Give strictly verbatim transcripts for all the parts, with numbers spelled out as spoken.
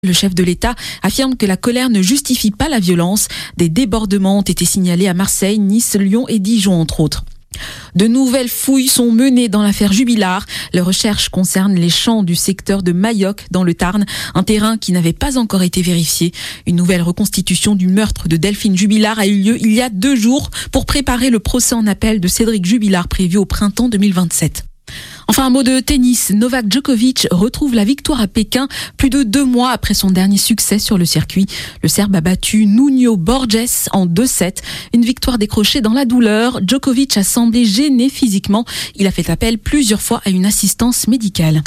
Le chef de l'État affirme que la colère ne justifie pas la violence. Des débordements ont été signalés à Marseille, Nice, Lyon et Dijon, entre autres. De nouvelles fouilles sont menées dans l'affaire Jubilard. Les recherches concernent les champs du secteur de Mailloc dans le Tarn, un terrain qui n'avait pas encore été vérifié. Une nouvelle reconstitution du meurtre de Delphine Jubilard a eu lieu il y a deux jours pour préparer le procès en appel de Cédric Jubilard prévu au printemps deux mille vingt-sept. Enfin, un mot de tennis. Novak Djokovic retrouve la victoire à Pékin plus de deux mois après son dernier succès sur le circuit. Le Serbe a battu Nuno Borges en deux sept. Une victoire décrochée dans la douleur. Djokovic a semblé gêné physiquement. Il a fait appel plusieurs fois à une assistance médicale.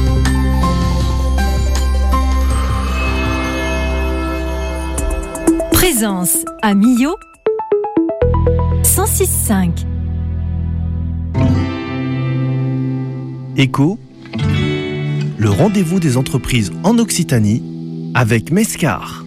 Présence à Millau cent six virgule cinq. Écho, le rendez-vous des entreprises en Occitanie avec Mescar.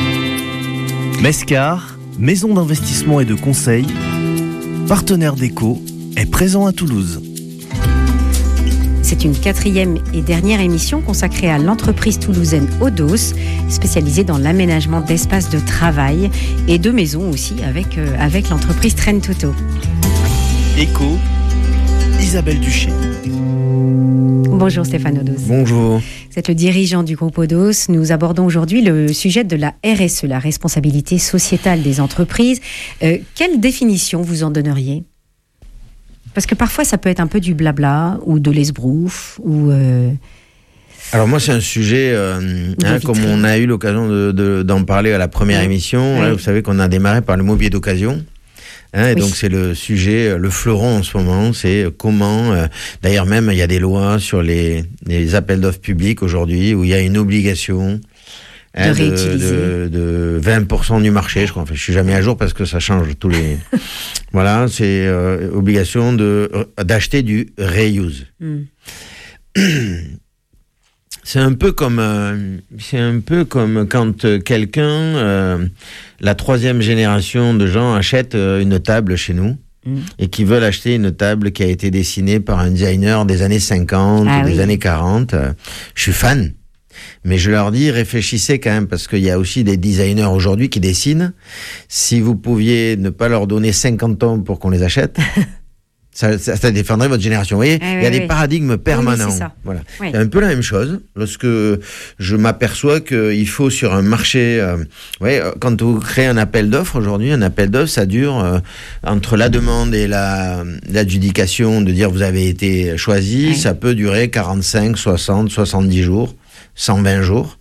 Mescar, maison d'investissement et de conseil, partenaire d'Écho, est présent à Toulouse. C'est une quatrième et dernière émission consacrée à l'entreprise toulousaine Odos, spécialisée dans l'aménagement d'espaces de travail et de maisons aussi avec, euh, avec l'entreprise Trentuto. Écho, Isabelle Duché. Bonjour Stéphane Odos. Bonjour. Vous êtes le dirigeant du groupe Odos. Nous abordons aujourd'hui le sujet de la R S E, la responsabilité sociétale des entreprises. Euh, quelle définition vous en donneriez ? Parce que parfois ça peut être un peu du blabla ou de l'esbrouf ou... Euh... Alors moi c'est un sujet, euh, hein, comme on a eu l'occasion de, de, d'en parler à la première oui. émission. Oui. Là, vous savez qu'on a démarré par le mobilier d'occasion. Hein, et oui. donc c'est le sujet, le fleuron en ce moment, c'est comment, euh, d'ailleurs même il y a des lois sur les, les appels d'offres publics aujourd'hui où il y a une obligation hein, de, de, de vingt pour cent du marché, je crois, enfin je suis jamais à jour parce que ça change tous les... voilà, c'est euh, obligation de, d'acheter du reuse. Mm. C'est un peu comme euh, c'est un peu comme quand quelqu'un, euh, la troisième génération de gens achètent euh, une table chez nous mmh. et qui veulent acheter une table qui a été dessinée par un designer des années cinquante ah, ou oui. des années quarante. Euh, je suis fan, mais je leur dis réfléchissez quand même parce qu'il y a aussi des designers aujourd'hui qui dessinent. Si vous pouviez ne pas leur donner cinquante ans pour qu'on les achète. Ça, ça, ça défendrait votre génération. Vous voyez, ah, il y a oui, des oui. paradigmes permanents. Oui, c'est ça. Voilà. Oui. C'est un peu la même chose. Lorsque je m'aperçois qu'il faut sur un marché, euh, ouais, quand vous créez un appel d'offres aujourd'hui, un appel d'offres, ça dure euh, entre la demande et la, l'adjudication de dire vous avez été choisi, oui. ça peut durer quarante-cinq, soixante, soixante-dix jours, cent vingt jours.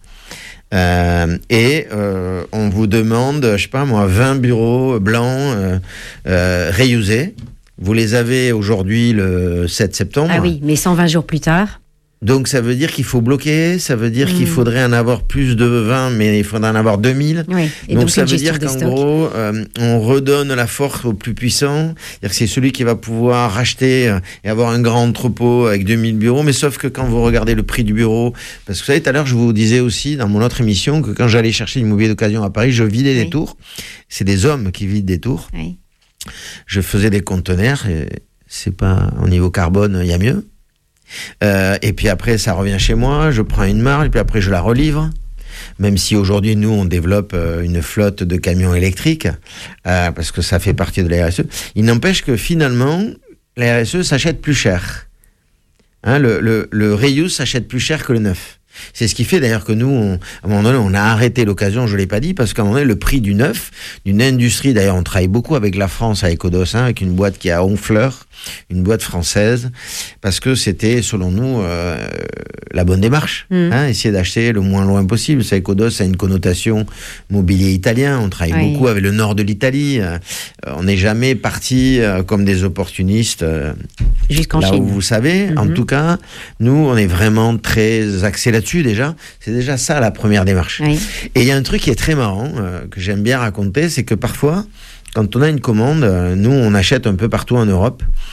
Euh, et euh, on vous demande, je sais pas moi, vingt bureaux blancs euh, euh, réusés. Vous les avez aujourd'hui le sept septembre. Ah oui, mais cent vingt jours plus tard. Donc ça veut dire qu'il faut bloquer, ça veut dire mmh. qu'il faudrait en avoir plus de vingt, mais il faudrait en avoir deux mille. Oui. Et donc, donc ça veut dire qu'en stocks. gros, euh, on redonne la force au plus puissant. C'est-à-dire que c'est celui qui va pouvoir racheter et avoir un grand entrepôt avec deux mille bureaux. Mais sauf que quand vous regardez le prix du bureau, parce que vous savez, tout à l'heure, je vous disais aussi dans mon autre émission que quand j'allais chercher l'immobilier d'occasion à Paris, je vidais oui. des tours. C'est des hommes qui vident des tours. Oui. Je faisais des conteneurs, et c'est pas au niveau carbone, il y a mieux. Euh, et puis après, ça revient chez moi, je prends une marge, et puis après, je la relivre. Même si aujourd'hui, nous, on développe une flotte de camions électriques, euh, parce que ça fait partie de la R S E. Il n'empêche que finalement, la R S E s'achète plus cher. Hein, le, le, le reuse s'achète plus cher que le neuf. C'est ce qui fait d'ailleurs que nous, on, à un moment donné, on a arrêté l'occasion, je l'ai pas dit, parce qu'à un moment donné, le prix du neuf, d'une industrie, d'ailleurs, on travaille beaucoup avec la France, avec Odos, hein, avec une boîte qui est à Honfleur, une boîte française, parce que c'était, selon nous, euh, la bonne démarche, mmh. hein, essayer d'acheter le moins loin possible. Vous savez qu'Odos a une connotation mobilier italien, on travaille oui. beaucoup avec le nord de l'Italie, euh, on n'est jamais parti euh, comme des opportunistes, euh, jusqu'en là Chine. Où vous savez, mmh. en tout cas, nous, on est vraiment très axés là-dessus déjà, c'est déjà ça la première démarche. Oui. Et il y a un truc qui est très marrant, euh, que j'aime bien raconter, c'est que parfois, quand on a une commande, euh, nous on achète un peu partout en Europe,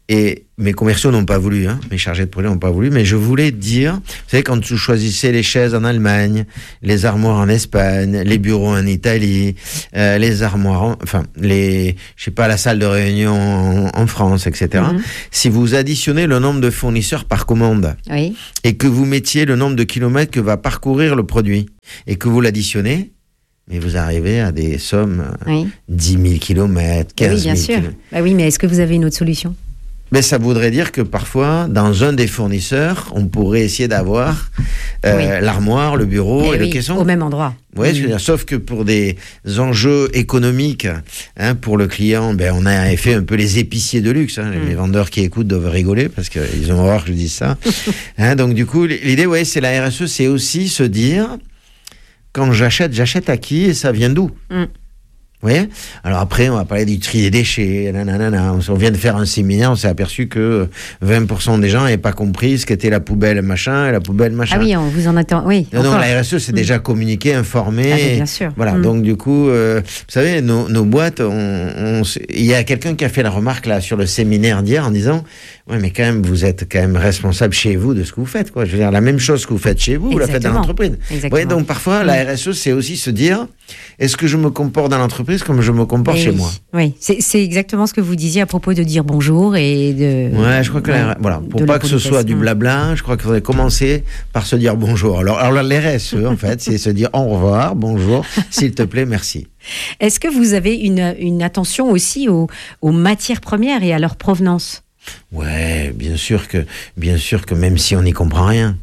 Et mes commerciaux n'ont pas voulu, hein, mes chargés de projet n'ont pas voulu, mais je voulais dire, vous savez, quand vous choisissez les chaises en Allemagne, les armoires en Espagne, les bureaux en Italie, euh, les armoires, en, enfin, les, je sais pas, la salle de réunion en, en France, et cetera. Mm-hmm. Si vous additionnez le nombre de fournisseurs par commande, oui. et que vous mettiez le nombre de kilomètres que va parcourir le produit, et que vous l'additionnez, mais vous arrivez à des sommes, oui. dix mille kilomètres, quinze mille oui, bien sûr. kilomètres. Bah oui, mais est-ce que vous avez une autre solution ? Mais ça voudrait dire que parfois, dans un des fournisseurs, on pourrait essayer d'avoir euh, oui. l'armoire, le bureau et, et oui, le caisson. Au même endroit. Oui, mmh. je veux dire, sauf que pour des enjeux économiques, hein, pour le client, ben, on a fait un peu les épiciers de luxe. Hein. Mmh. Les vendeurs qui écoutent doivent rigoler parce qu'ils ont horreur que je dise ça. hein, donc du coup, l'idée, ouais, c'est la R S E, c'est aussi se dire, quand j'achète, j'achète à qui et ça vient d'où mmh. Vous voyez ? Alors après, on va parler du tri des déchets. Nanana. On vient de faire un séminaire, on s'est aperçu que vingt pour cent des gens n'avaient pas compris ce qu'était la poubelle machin et la poubelle machin. Ah oui, on vous en attend. Oui. Non, non, la R S E, c'est mmh. déjà communiqué, informé. Ah, bien sûr. Voilà. Mmh. Donc du coup, euh, vous savez, nos, nos boîtes, on, on, il y a quelqu'un qui a fait la remarque là sur le séminaire d'hier en disant, ouais, mais quand même, vous êtes quand même responsable chez vous de ce que vous faites, quoi. Je veux dire, la même chose que vous faites chez vous, vous la faites dans l'entreprise. Exactement. Ouais, donc parfois, mmh. la R S E, c'est aussi se dire, est-ce que je me comporte dans l'entreprise comme je me comporte et chez oui. moi. Oui, c'est, c'est exactement ce que vous disiez à propos de dire bonjour et de... Ouais, je crois que ouais, la, voilà, pour pas que ce soit du blabla, je crois qu'il faudrait commencer par se dire bonjour. Alors, alors l'R S E, en fait, c'est se dire au revoir, bonjour, s'il te plaît, merci. Est-ce que vous avez une, une attention aussi aux, aux matières premières et à leur provenance ? Ouais, bien sûr que, bien sûr que même si on n'y comprend rien...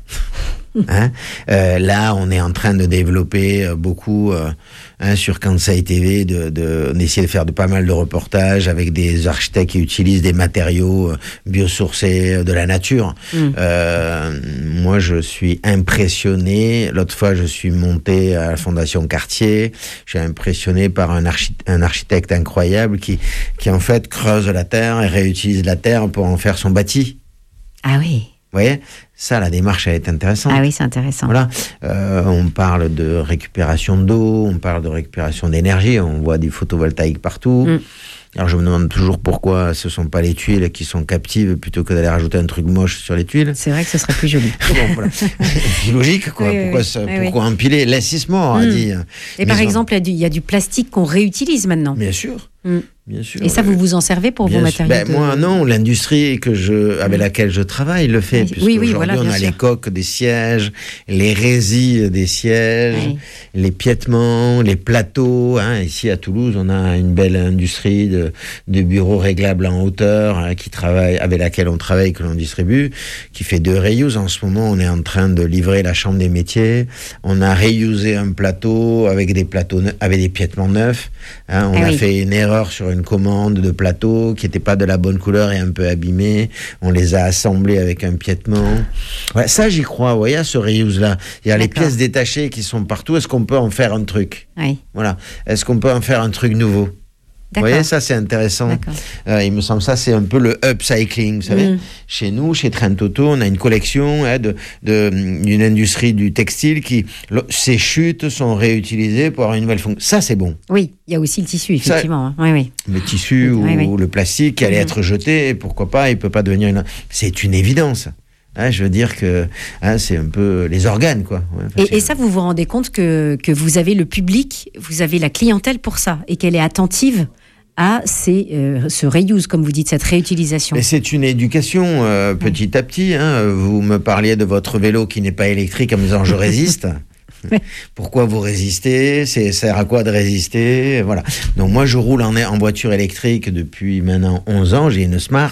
Hein euh, là, on est en train de développer euh, beaucoup euh, hein, sur Kansai T V, de, de, d'essayer de faire de pas mal de reportages avec des architectes qui utilisent des matériaux euh, biosourcés euh, de la nature. Mm. Euh, moi, je suis impressionné. L'autre fois, je suis monté à la Fondation Cartier. Je suis impressionné par un, archi- un architecte incroyable qui, qui en fait creuse la terre et réutilise la terre pour en faire son bâti. Ah oui. Vous voyez, ça, la démarche, elle est intéressante. Ah oui, c'est intéressant. Voilà, euh, on parle de récupération d'eau, on parle de récupération d'énergie, on voit du photovoltaïque partout. Mm. Alors je me demande toujours pourquoi ce ne sont pas les tuiles qui sont captives plutôt que d'aller rajouter un truc moche sur les tuiles. C'est vrai que ce serait plus joli. Bon, voilà. C'est logique, quoi. Oui, pourquoi oui, ça, oui, pourquoi oui. empiler ? Less is more, a mm. dit. Et par exemple, il y a du plastique qu'on réutilise maintenant. Bien sûr. Mm. Bien sûr. Et ça, vous vous en servez pour Bien vos sûr. matériaux ben, de... Moi, non. L'industrie que je, avec laquelle je travaille le fait. Oui, puisque oui, oui, aujourd'hui, voilà, on a sûr. les coques des sièges, les résilles des sièges, oui. les piétements, les plateaux. Hein. Ici, à Toulouse, on a une belle industrie de, de bureaux réglables en hauteur hein, qui travaille, avec laquelle on travaille, que l'on distribue, qui fait de reuse. En ce moment, on est en train de livrer la chambre des métiers. On a reusé un plateau avec des plateaux, ne- avec des piétements neufs. Hein. On ah a oui. fait une erreur sur une commande de plateau qui n'était pas de la bonne couleur et un peu abîmé. On les a assemblés avec un piétement. Ouais, ça, j'y crois. Vous voyez, à ce reuse-là. Il y a les pièces détachées qui sont partout. Est-ce qu'on peut en faire un truc ? Oui. Voilà. Est-ce qu'on peut en faire un truc nouveau ? Vous voyez, ça, c'est intéressant. Euh, il me semble ça, c'est un peu le upcycling, vous savez. Mm. Chez nous, chez Trent Auto, on a une collection hein, de, de, d'une industrie du textile qui, le, ces chutes sont réutilisées pour avoir une nouvelle fonction. Ça, c'est bon. Oui, il y a aussi le tissu, effectivement. Ça, oui, oui. Le tissu oui, ou oui. le plastique qui allait mm. être jeté, pourquoi pas, il ne peut pas devenir une... C'est une évidence. Hein, je veux dire que hein, c'est un peu les organes, quoi. Ouais, et, et ça, vous vous rendez compte que, que vous avez le public, vous avez la clientèle pour ça, et qu'elle est attentive à ces, euh, ce reuse, comme vous dites, cette réutilisation. Mais c'est une éducation euh, petit ouais. à petit. Hein. Vous me parliez de votre vélo qui n'est pas électrique en me disant « je résiste ». Pourquoi vous résistez ? Ça sert à quoi de résister ? Voilà. Donc moi, je roule en, en voiture électrique depuis maintenant onze ans. J'ai une Smart.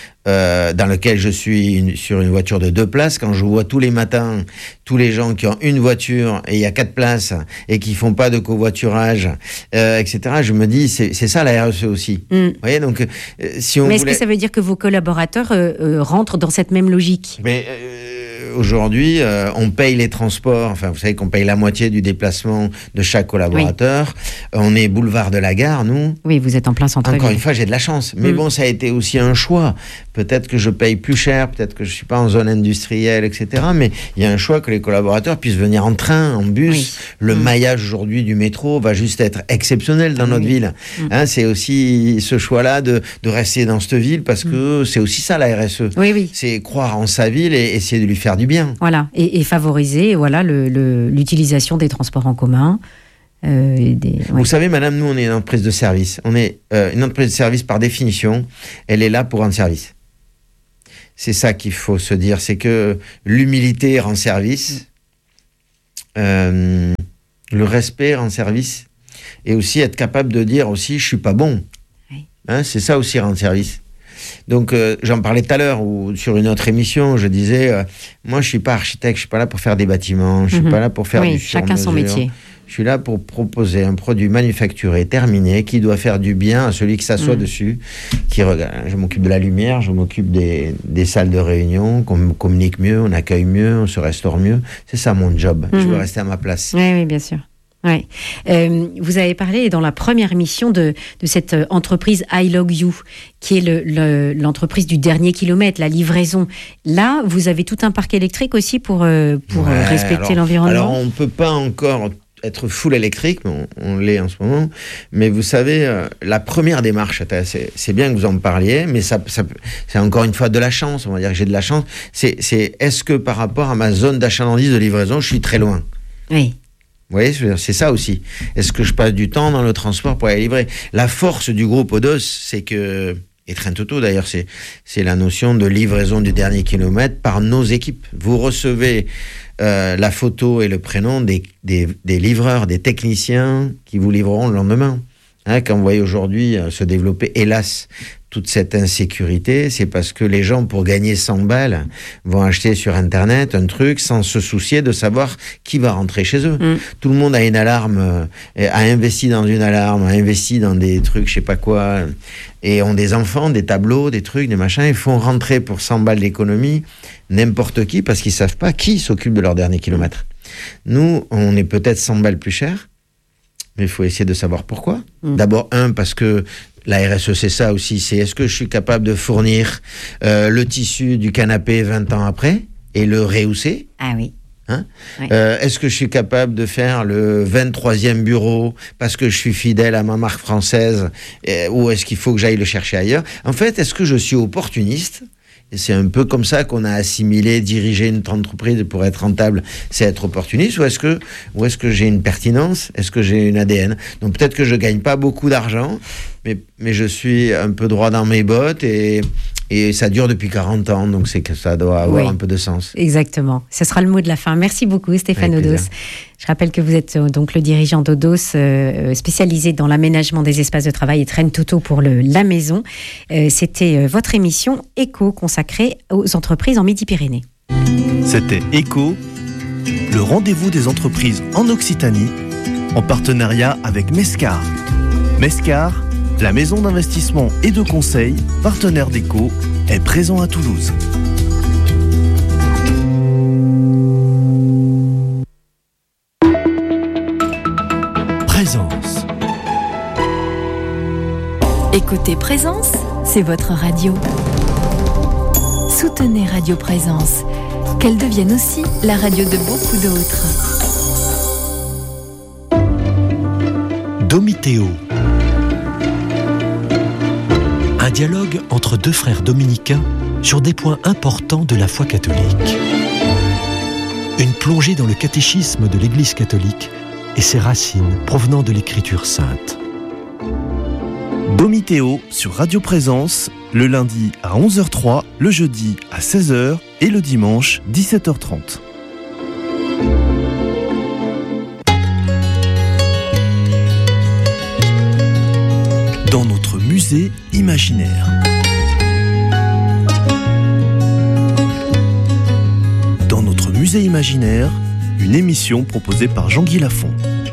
Euh, dans lequel je suis une, sur une voiture de deux places. Quand je vois tous les matins tous les gens qui ont une voiture et il y a quatre places et qui font pas de covoiturage, euh, et cetera, je me dis c'est, c'est ça la R S E aussi. Mm. Vous voyez, donc euh, si on Mais est-ce voulait... que ça veut dire que vos collaborateurs euh, euh, rentrent dans cette même logique ? Mais euh, aujourd'hui, euh, on paye les transports. Enfin, vous savez qu'on paye la moitié du déplacement de chaque collaborateur. Oui. On est boulevard de la Gare, nous. Oui, vous êtes en plein centre-ville. Encore une fois, j'ai de la chance. Mais mm. bon, ça a été aussi un choix. peut-être que je paye plus cher, peut-être que je suis pas en zone industrielle, et cetera. Mais il y a un choix que les collaborateurs puissent venir en train, en bus. Oui. Le mmh. maillage aujourd'hui du métro va juste être exceptionnel dans notre oui. ville. Mmh. Hein, c'est aussi ce choix-là de, de rester dans cette ville parce que mmh. c'est aussi ça la R S E. Oui, oui. C'est croire en sa ville et essayer de lui faire du bien. Voilà, et, et favoriser voilà, le, le, l'utilisation des transports en commun. Euh, et des, ouais. Vous savez, madame, nous, on est une entreprise de service. On est euh, une entreprise de service par définition. Elle est là pour rendre service. C'est ça qu'il faut se dire, c'est que l'humilité rend service, euh, le respect rend service, et aussi être capable de dire aussi, je suis pas bon. Oui. Hein, c'est ça aussi rendre service. Donc, euh, j'en parlais tout à l'heure, ou sur une autre émission, je disais, euh, moi, je suis pas architecte, je suis pas là pour faire des bâtiments, je suis mm-hmm. pas là pour faire oui, du sur-mesure. Chacun son métier. Je suis là pour proposer un produit manufacturé, terminé, qui doit faire du bien à celui qui s'assoit mmh. dessus, qui regarde. Je m'occupe de la lumière, je m'occupe des, des salles de réunion, qu'on communique mieux, on accueille mieux, on se restaure mieux. C'est ça mon job. Mmh. Je veux rester à ma place. Oui, oui, bien sûr. Ouais. Euh, vous avez parlé dans la première émission de, de cette entreprise I Log You, qui est le, le, l'entreprise du dernier kilomètre, la livraison. Là, vous avez tout un parc électrique aussi pour, euh, pour ouais, respecter alors, l'environnement. Alors, on ne peut pas encore être full électrique, mais on, on l'est en ce moment. Mais vous savez, euh, la première démarche, c'est, c'est bien que vous en parliez, mais ça, ça, c'est encore une fois de la chance, on va dire que j'ai de la chance. C'est, c'est est-ce que par rapport à ma zone d'achalandise de livraison, je suis très loin ? Oui. Vous voyez, c'est ça aussi. Est-ce que je passe du temps dans le transport pour aller livrer ? La force du groupe Odos, c'est que, et Train Toto d'ailleurs, c'est, c'est la notion de livraison du dernier kilomètre par nos équipes. Vous recevez Euh, la photo et le prénom des, des, des livreurs, des techniciens qui vous livreront le lendemain. Hein, quand vous voyez aujourd'hui euh, se développer, hélas, toute cette insécurité, c'est parce que les gens, pour gagner cent balles, vont acheter sur Internet un truc sans se soucier de savoir qui va rentrer chez eux. Mmh. Tout le monde a une alarme, euh, a investi dans une alarme, a investi dans des trucs, je sais pas quoi, et ont des enfants, des tableaux, des trucs, des machins, ils font rentrer pour cent balles d'économie n'importe qui parce qu'ils savent pas qui s'occupe de leur dernier kilomètre. Nous, on est peut-être cent balles plus cher, mais il faut essayer de savoir pourquoi. Mmh. D'abord, un, parce que la R S E, c'est ça aussi, c'est est-ce que je suis capable de fournir euh, le tissu du canapé vingt ans après et le rehausser ? Ah oui. Hein oui. euh, est-ce que je suis capable de faire le vingt-troisième bureau parce que je suis fidèle à ma marque française euh, ou est-ce qu'il faut que j'aille le chercher ailleurs ? En fait, est-ce que je suis opportuniste ? Et c'est un peu comme ça qu'on a assimilé, diriger une entreprise pour être rentable, c'est être opportuniste, ou est-ce que, ou est-ce que j'ai une pertinence ? Est-ce que j'ai une A D N ? Donc peut-être que je gagne pas beaucoup d'argent, mais, mais je suis un peu droit dans mes bottes et, et ça dure depuis quarante ans, donc c'est que ça doit avoir oui, un peu de sens. Exactement. Ce sera le mot de la fin. Merci beaucoup Stéphane Avec Odos. Plaisir. Je rappelle que vous êtes euh, donc le dirigeant d'Odos, euh, spécialisé dans l'aménagement des espaces de travail et Train Toto pour le, la maison. Euh, c'était euh, votre émission Éco consacrée aux entreprises en Midi-Pyrénées. C'était Éco, le rendez-vous des entreprises en Occitanie, en partenariat avec Mescar. Mescar, la maison d'investissement et de conseil, partenaire d'Éco, est présent à Toulouse. Présence. Écoutez Présence, c'est votre radio. Soutenez Radio Présence, qu'elle devienne aussi la radio de beaucoup d'autres. Domitéo. Un dialogue entre deux frères dominicains sur des points importants de la foi catholique. Une plongée dans le catéchisme de l'Église catholique et ses racines provenant de l'Écriture sainte. Domitéo sur Radio Présence, le lundi à onze heures trois, le jeudi à seize heures et le dimanche dix-sept heures trente. Dans notre musée imaginaire. Dans notre musée imaginaire, une émission proposée par Jean-Guy Lafont.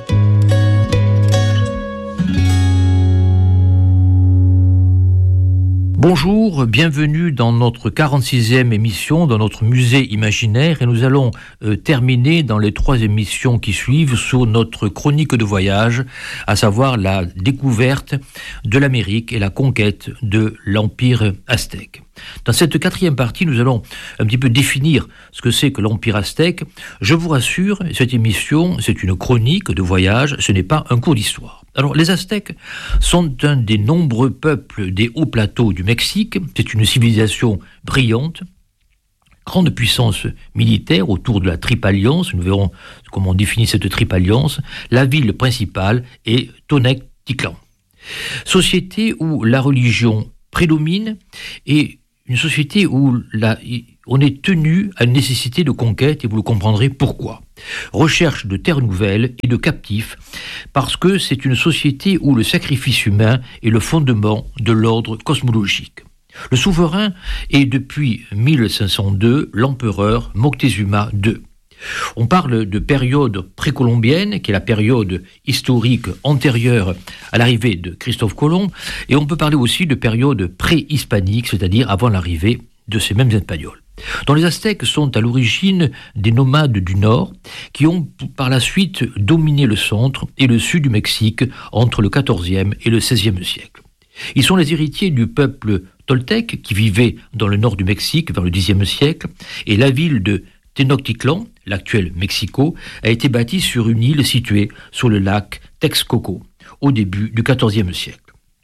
Bonjour, bienvenue dans notre quarante-sixième émission, dans notre musée imaginaire, et nous allons euh, terminer dans les trois émissions qui suivent sur notre chronique de voyage, à savoir la découverte de l'Amérique et la conquête de l'Empire aztèque. Dans cette quatrième partie, nous allons un petit peu définir ce que c'est que l'Empire aztèque. Je vous rassure, cette émission, c'est une chronique de voyage, ce n'est pas un cours d'histoire. Alors, les Aztèques sont un des nombreux peuples des hauts plateaux du Mexique. C'est une civilisation brillante, grande puissance militaire autour de la Triple Alliance. Nous verrons comment on définit cette Triple Alliance. La ville principale est Tenochtitlan. Société où la religion prédomine et une société où la, on est tenu à une nécessité de conquête, et vous le comprendrez pourquoi. Recherche de terres nouvelles et de captifs, parce que c'est une société où le sacrifice humain est le fondement de l'ordre cosmologique. Le souverain est depuis mille cinq cent deux l'empereur Moctezuma deux. On parle de période précolombienne, qui est la période historique antérieure à l'arrivée de Christophe Colomb, et on peut parler aussi de période préhispanique, c'est-à-dire avant l'arrivée de ces mêmes Espagnols. dont les Aztèques sont à l'origine des nomades du Nord, qui ont par la suite dominé le centre et le sud du Mexique entre le quatorzième et le seizième siècle. Ils sont les héritiers du peuple toltèque qui vivait dans le nord du Mexique vers le dixième siècle, et la ville de Tenochtitlan, l'actuel Mexico, a été bâtie sur une île située sur le lac Texcoco, au début du quatorzième siècle.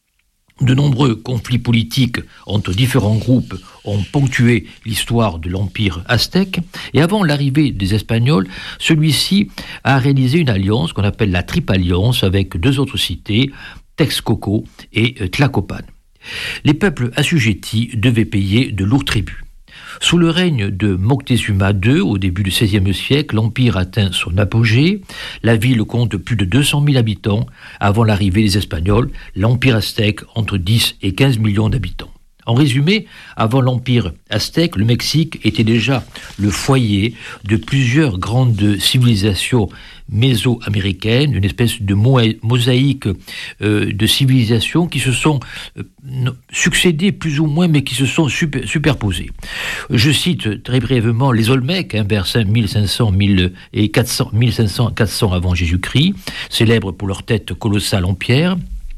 De nombreux conflits politiques entre différents groupes ont ponctué l'histoire de l'Empire aztèque, et avant l'arrivée des Espagnols, celui-ci a réalisé une alliance qu'on appelle la Triple Alliance avec deux autres cités, Texcoco et Tlacopan. Les peuples assujettis devaient payer de lourds tributs. Sous le règne de Moctezuma deux, au début du seizième siècle, l'Empire atteint son apogée. La ville compte plus de deux cent mille habitants. Avant l'arrivée des Espagnols, l'Empire aztèque entre dix et quinze millions d'habitants. En résumé, avant l'Empire aztèque, le Mexique était déjà le foyer de plusieurs grandes civilisations méso-américaines, une espèce de mosaïque euh, de civilisations qui se sont euh, succédées plus ou moins, mais qui se sont super, superposées. Je cite très brièvement les Olmèques, hein, vers mille cinq cents et quatre cents, mille cinq cents quatre cents avant Jésus-Christ, célèbres pour leur tête colossale en pierre.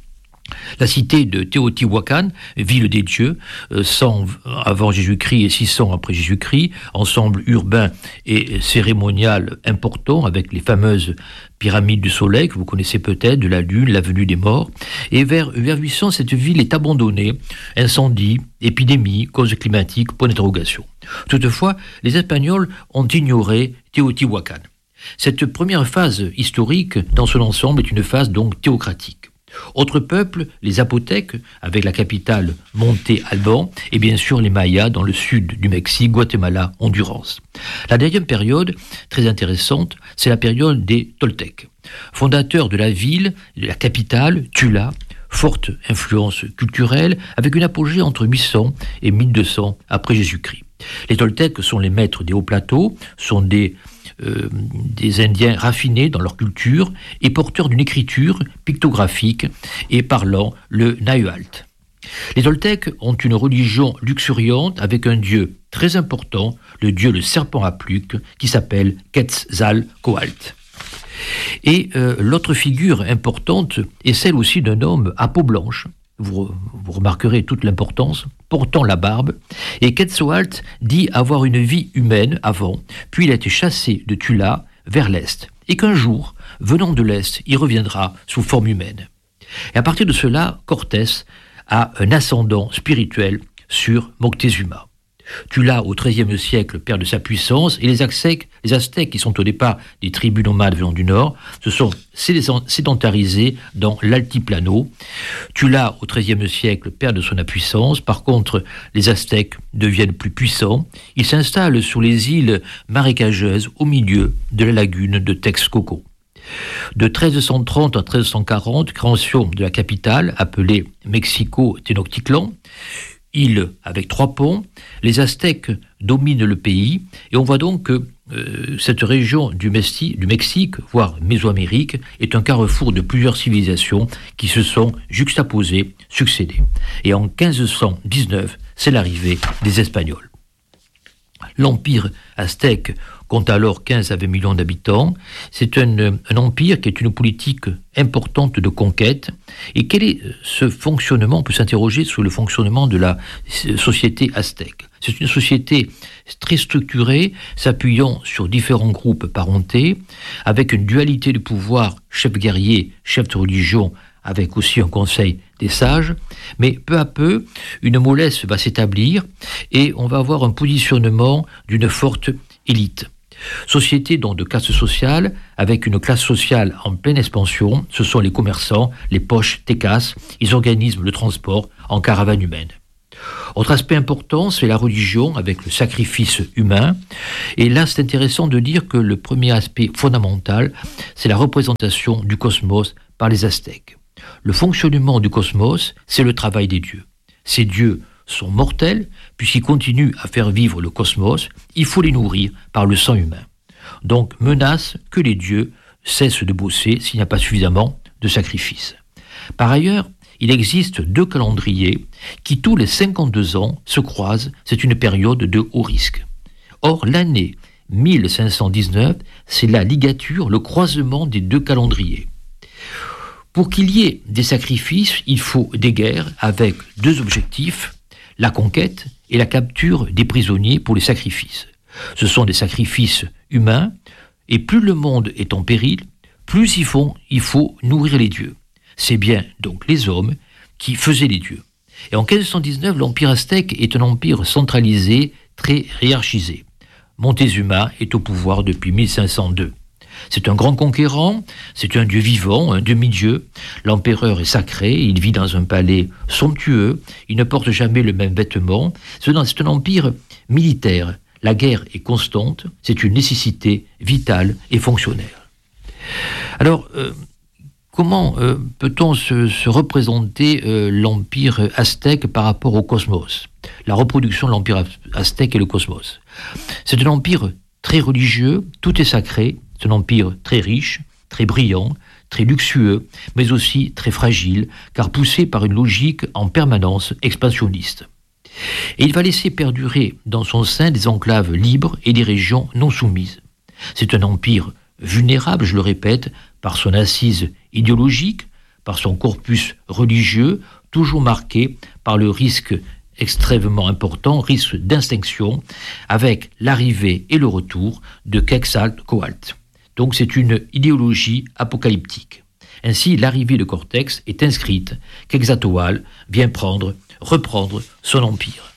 La cité de Teotihuacan, ville des dieux, cent avant Jésus-Christ et six cents après Jésus-Christ, ensemble urbain et cérémonial important avec les fameuses pyramides du soleil que vous connaissez peut-être, de la lune, la venue des morts. Et vers, vers huit cents, cette ville est abandonnée, incendie, épidémie, cause climatique, point d'interrogation. Toutefois, les Espagnols ont ignoré Teotihuacan. Cette première phase historique, dans son ensemble, est une phase donc théocratique. Autres peuples, les Zapotèques, avec la capitale Monte Alban, et bien sûr les Mayas dans le sud du Mexique, Guatemala, Honduras. La dernière période, très intéressante, c'est la période des Toltèques. Fondateurs de la ville, de la capitale, Tula, forte influence culturelle, avec une apogée entre huit cents et mille deux cents après Jésus-Christ. Les Toltèques sont les maîtres des hauts plateaux, sont des Euh, des Indiens raffinés dans leur culture et porteurs d'une écriture pictographique et parlant le Nahuatl. Les Toltèques ont une religion luxuriante avec un dieu très important, le dieu le serpent à pluques, qui s'appelle Quetzalcoatl. Et euh, l'autre figure importante est celle aussi d'un homme à peau blanche. Vous, vous remarquerez toute l'importance, portant la barbe, et Quetzalcoatl dit avoir une vie humaine avant, puis il a été chassé de Tula vers l'Est, et qu'un jour, venant de l'Est, il reviendra sous forme humaine. Et à partir de cela, Cortés a un ascendant spirituel sur Moctezuma. Tula, au treizième siècle, perd de sa puissance, et les Aztèques, les Aztèques, qui sont au départ des tribus nomades venant du Nord, se sont sédentarisés dans l'altiplano. Tula, au treizième siècle, perd de son puissance. Par contre, les Aztèques deviennent plus puissants. Ils s'installent sur les îles marécageuses au milieu de la lagune de Texcoco. De treize cent trente à treize cent quarante, création de la capitale, appelée Mexico-Tenochtitlan, île avec trois ponts, les Aztèques dominent le pays, et on voit donc que euh, cette région du, Mesti, du Mexique, voire Mésoamérique, est un carrefour de plusieurs civilisations qui se sont juxtaposées, succédées. Et en quinze cent dix-neuf, c'est l'arrivée des Espagnols. L'Empire aztèque compte alors quinze à vingt millions d'habitants. C'est un, un empire qui est une politique importante de conquête. Et quel est ce fonctionnement? On peut s'interroger sur le fonctionnement de la société aztèque. C'est une société très structurée, s'appuyant sur différents groupes parentés, avec une dualité de pouvoir, chef guerrier, chef de religion, avec aussi un conseil des sages. Mais peu à peu, une mollesse va s'établir et on va avoir un positionnement d'une forte élite. Société donc de classe sociale, avec une classe sociale en pleine expansion, ce sont les commerçants, les poches tecas, ils organisent le transport en caravane humaine. Autre aspect important, c'est la religion avec le sacrifice humain. Et là, c'est intéressant de dire que le premier aspect fondamental, c'est la représentation du cosmos par les Aztèques. Le fonctionnement du cosmos, c'est le travail des dieux. Ces dieux sont mortels, puisqu'ils continuent à faire vivre le cosmos, il faut les nourrir par le sang humain. Donc, menace que les dieux cessent de bosser s'il n'y a pas suffisamment de sacrifices. Par ailleurs, il existe deux calendriers qui, tous les cinquante-deux ans, se croisent. C'est une période de haut risque. Or, l'année mille cinq cent dix-neuf, c'est la ligature, le croisement des deux calendriers. Pour qu'il y ait des sacrifices, il faut des guerres avec deux objectifs, la conquête et la capture des prisonniers pour les sacrifices. Ce sont des sacrifices humains, et plus le monde est en péril, plus il faut, il faut nourrir les dieux. C'est bien donc les hommes qui faisaient les dieux. Et en quinze cent dix-neuf, l'Empire aztèque est un empire centralisé, très hiérarchisé. Montezuma est au pouvoir depuis mille cinq cent deux. C'est un grand conquérant, c'est un dieu vivant, un demi-dieu. L'empereur est sacré, il vit dans un palais somptueux, il ne porte jamais le même vêtement. C'est un empire militaire. La guerre est constante, c'est une nécessité vitale et fonctionnelle. Alors, euh, comment euh, peut-on se, se représenter euh, l'empire aztèque par rapport au cosmos? La reproduction de l'empire aztèque et le cosmos. C'est un empire très religieux, tout est sacré, c'est un empire très riche, très brillant, très luxueux, mais aussi très fragile, car poussé par une logique en permanence expansionniste. Et il va laisser perdurer dans son sein des enclaves libres et des régions non soumises. C'est un empire vulnérable, je le répète, par son assise idéologique, par son corpus religieux, toujours marqué par le risque extrêmement important, risque d'extinction, avec l'arrivée et le retour de Quetzalcoatl. Donc c'est une idéologie apocalyptique. Ainsi, l'arrivée de Cortex est inscrite. Quetzalcoatl vient prendre, reprendre son empire.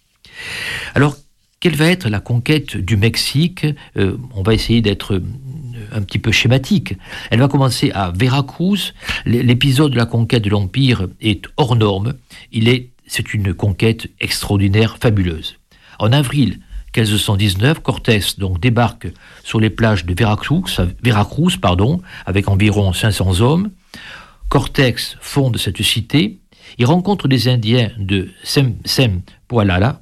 Alors, quelle va être la conquête du Mexique? euh, On va essayer d'être un petit peu schématique. Elle va commencer à Veracruz. L'épisode de la conquête de l'Empire est hors norme. Il est, c'est une conquête extraordinaire, fabuleuse. En avril quinze cent dix-neuf, Cortés donc débarque sur les plages de Veracruz, Veracruz pardon, avec environ cinq cents hommes. Cortés fonde cette cité. Il rencontre des Indiens de Sempoalala.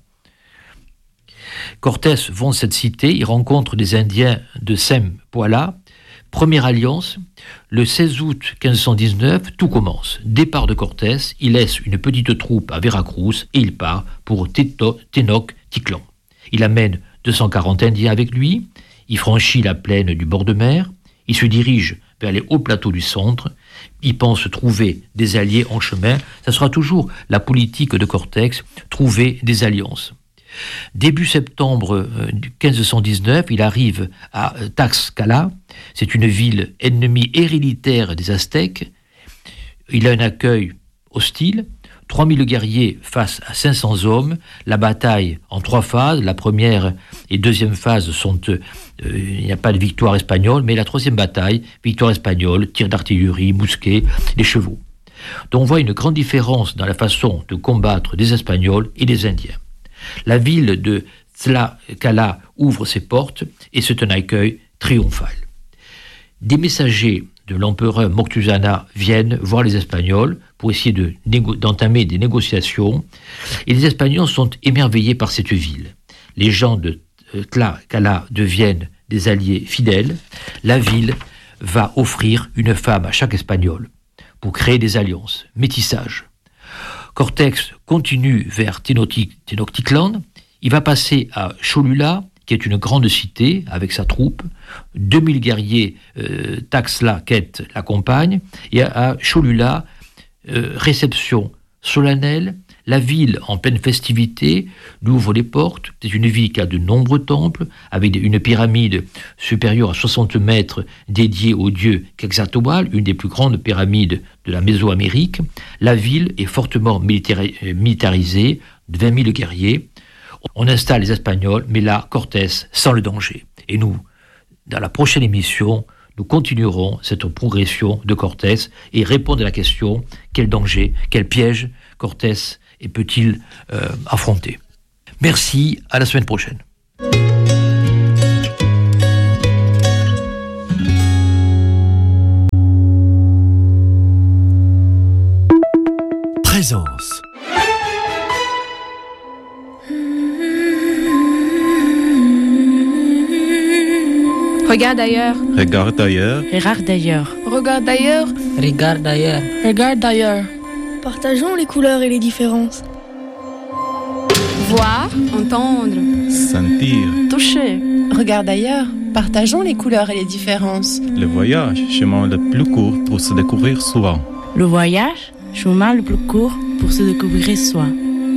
Cortés fonde cette cité. Il rencontre des Indiens de Sempoala. Première alliance. Le seize août quinze cent dix-neuf, tout commence. Départ de Cortés. Il laisse une petite troupe à Veracruz et il part pour Tenochtitlan. Il amène deux cent quarante Indiens avec lui, il franchit la plaine du bord de mer, il se dirige vers les hauts plateaux du centre, il pense trouver des alliés en chemin, ça sera toujours la politique de Cortés, trouver des alliances. Début septembre quinze cent dix-neuf, il arrive à Tlaxcala, c'est une ville ennemie héréditaire des Aztèques, il a un accueil hostile, trois mille guerriers face à cinq cents hommes, la bataille en trois phases, la première et deuxième phase sont, euh, il n'y a pas de victoire espagnole, mais la troisième bataille, victoire espagnole, tir d'artillerie, mousquets, les chevaux. Donc on voit une grande différence dans la façon de combattre des Espagnols et des Indiens. La ville de Tlaxcala ouvre ses portes et c'est un accueil triomphal. Des messagers de l'empereur Moctezuma viennent voir les Espagnols pour essayer de négo- d'entamer des négociations. Et les Espagnols sont émerveillés par cette ville. Les gens de Tlaxcala deviennent des alliés fidèles. La ville va offrir une femme à chaque Espagnol pour créer des alliances, métissage. Cortés continue vers Tenochtitlan. Il va passer à Cholula. qui est une grande cité avec sa troupe. deux mille guerriers, euh, Taxla, Ket l'accompagnent. Et à, à Cholula, euh, réception solennelle. La ville, en pleine festivité, lui ouvre les portes. C'est une ville qui a de nombreux temples, avec une pyramide supérieure à soixante mètres dédiée au dieu Quetzalcoatl, une des plus grandes pyramides de la Mésoamérique. La ville est fortement militari- militarisée, de vingt mille guerriers. On installe les Espagnols, mais là, Cortés sans le danger. Et nous, dans la prochaine émission, nous continuerons cette progression de Cortés et répondre à la question, quel danger, quel piège Cortés et peut-il euh, affronter. Merci, à la semaine prochaine. Présence. Regarde ailleurs. Regarde ailleurs. Regarde d'ailleurs. Regarde d'ailleurs. Regarde d'ailleurs. Regarde d'ailleurs. Partageons les couleurs et les différences. Voir, entendre, sentir, toucher. Regarde ailleurs. Partageons les couleurs et les différences. Le voyage, chemin le plus court pour se découvrir soi. Le voyage, chemin le plus court pour se découvrir soi.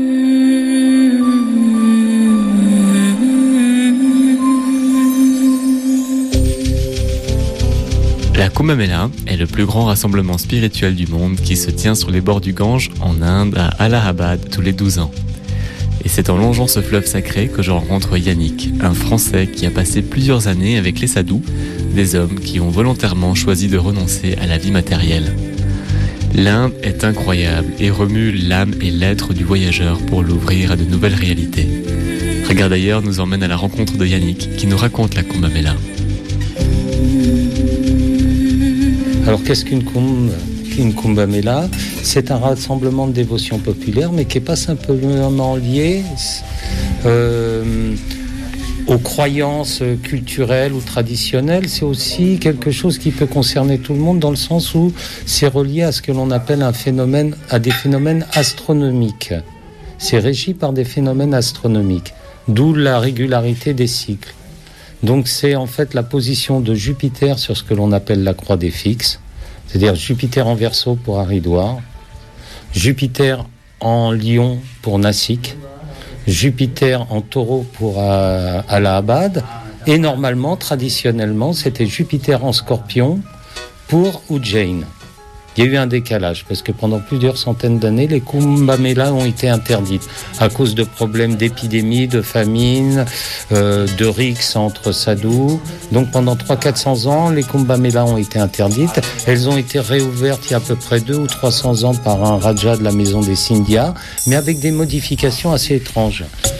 La Kumbh Mela est le plus grand rassemblement spirituel du monde qui se tient sur les bords du Gange en Inde à Allahabad tous les douze ans. Et c'est en longeant ce fleuve sacré que je rencontre Yannick, un Français qui a passé plusieurs années avec les sadhus, des hommes qui ont volontairement choisi de renoncer à la vie matérielle. L'Inde est incroyable et remue l'âme et l'être du voyageur pour l'ouvrir à de nouvelles réalités. Regarde ailleurs nous emmène à la rencontre de Yannick qui nous raconte la Kumbh Mela. Alors qu'est-ce qu'une Kumbh, une Kumbh Mela ? C'est un rassemblement de dévotion populaire, mais qui n'est pas simplement lié euh, aux croyances culturelles ou traditionnelles. C'est aussi quelque chose qui peut concerner tout le monde, dans le sens où c'est relié à ce que l'on appelle un phénomène, à des phénomènes astronomiques. C'est régi par des phénomènes astronomiques, d'où la régularité des cycles. Donc c'est en fait la position de Jupiter sur ce que l'on appelle la croix des fixes, c'est-à-dire Jupiter en Verseau pour Haridwar, Jupiter en Lion pour Nasik, Jupiter en Taureau pour euh, Allahabad, et normalement, traditionnellement, c'était Jupiter en Scorpion pour Ujjain. Il y a eu un décalage, parce que pendant plusieurs centaines d'années, les Kumbh Mela ont été interdites à cause de problèmes d'épidémie, de famine, euh, de rixes entre sadhus. Donc pendant trois cents à quatre cents ans, les Kumbh Mela ont été interdites. Elles ont été réouvertes il y a à peu près deux ou trois cents ans par un Raja de la maison des Scindia, mais avec des modifications assez étranges.